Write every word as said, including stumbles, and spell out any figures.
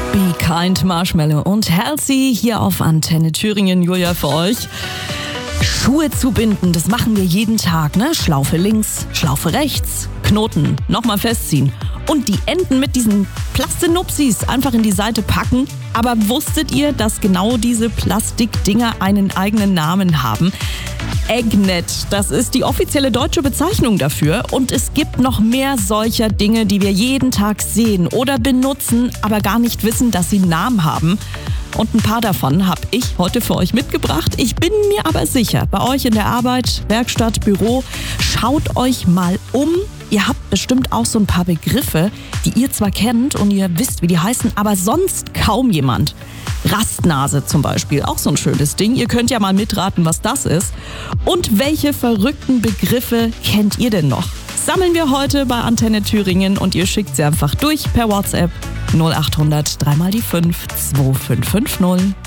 Be Kind, Marshmallow und Halsey hier auf Antenne Thüringen. Julia für euch. Schuhe zubinden, das machen wir jeden Tag, ne? Schlaufe links, Schlaufe rechts, Knoten, nochmal festziehen. Und die Enden mit diesen Plastinupsis einfach in die Seite packen. Aber wusstet ihr, dass genau diese Plastikdinger einen eigenen Namen haben? Eggnet, das ist die offizielle deutsche Bezeichnung dafür. Und es gibt noch mehr solcher Dinge, die wir jeden Tag sehen oder benutzen, aber gar nicht wissen, dass sie Namen haben. Und ein paar davon habe ich heute für euch mitgebracht. Ich bin mir aber sicher, bei euch in der Arbeit, Werkstatt, Büro, schaut euch mal um. Ihr habt bestimmt auch so ein paar Begriffe, die ihr zwar kennt und ihr wisst, wie die heißen, aber sonst kaum jemand. Rastnase zum Beispiel, auch so ein schönes Ding. Ihr könnt ja mal mitraten, was das ist. Und welche verrückten Begriffe kennt ihr denn noch? Sammeln wir heute bei Antenne Thüringen und ihr schickt sie einfach durch per WhatsApp null acht hundert drei mal die fünf zwei fünf fünf null.